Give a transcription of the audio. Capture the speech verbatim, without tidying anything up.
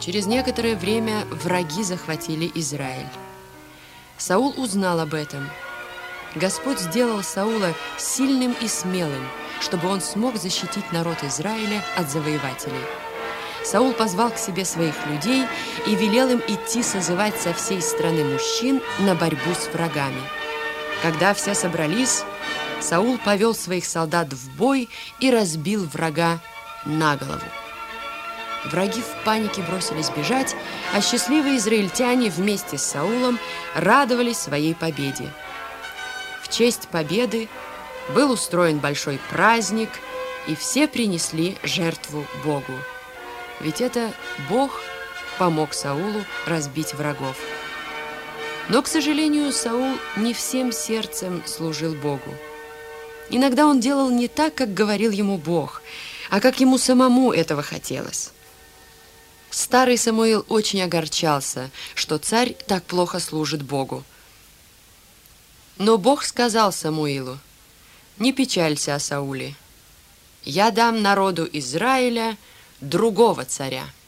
Через некоторое время враги захватили Израиль. Саул узнал об этом. Господь сделал Саула сильным и смелым, чтобы он смог защитить народ Израиля от завоевателей. Саул позвал к себе своих людей и велел им идти созывать со всей страны мужчин на борьбу с врагами. Когда все собрались, Саул повел своих солдат в бой и разбил врага на голову. Враги в панике бросились бежать, а счастливые израильтяне вместе с Саулом радовались своей победе. В честь победы был устроен большой праздник, и все принесли жертву Богу. Ведь это Бог помог Саулу разбить врагов. Но, к сожалению, Саул не всем сердцем служил Богу. Иногда он делал не так, как говорил ему Бог, а как ему самому этого хотелось. Старый Самуил очень огорчался, что царь так плохо служит Богу. Но Бог сказал Самуилу: «Не печалься о Сауле. Я дам народу Израиля другого царя».